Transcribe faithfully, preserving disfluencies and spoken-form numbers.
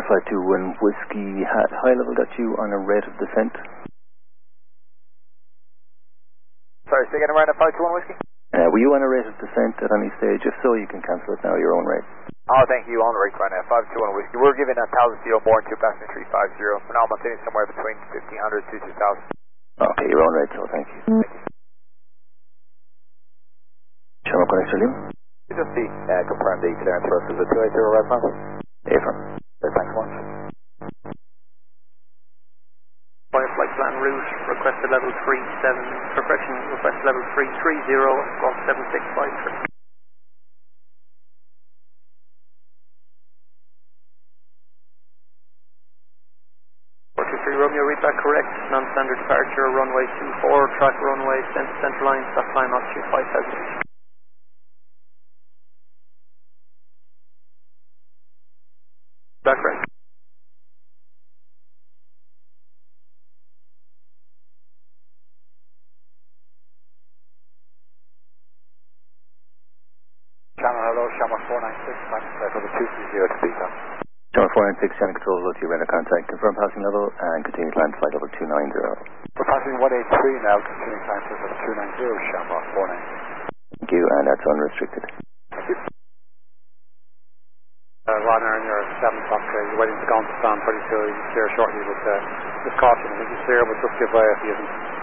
five two one Whiskey, high level got you on a rate of descent. Sorry, say again, around at five two one Whiskey? Uh, were you on a rate of descent at any stage? If so, you can cancel it now, your own rate. Oh, thank you, on the rate right now, five two one Whiskey. We're giving a one thousand fuel more than two passenger three five zero. For now, I'm maintaining somewhere between fifteen hundred to two thousand. Okay, your own rate, so thank you. Thank you. Channel connector, Liam? Just the, uh, confirm the clearance for us is a two eight zero right now? Affirm. Okay, thanks so much. Flight plan route, requested level three seven, correction, requested level three three zero, one seven six five three. four two three Romeo, read back correct, non-standard departure, runway two four, track runway, center, center line, stop time altitude five thousand feet. Back correct. Channel hello, Shamrock four nine six, time level two three zero to Beta. Channel four nine six, channel control, go to your radar contact, confirm passing level, and continue climb to flight level two nine zero. We're passing one eight three now, continuing climb to level two nine zero, Shamrock four nine six. Thank you, and that's unrestricted. Thank you. Uh, Rodner, and you're seven o'clock, uh, you're waiting to go on to stand pretty soon, you clear shortly, but uh, just caution, I think you clear, but just give way if you isn't.